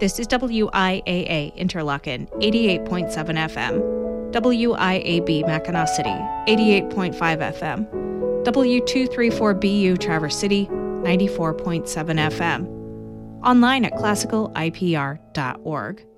This is WIAA Interlochen, 88.7 FM, WIAB Mackinac City, 88.5 FM, W234BU Traverse City, 94.7 FM. Online at classicalipr.org.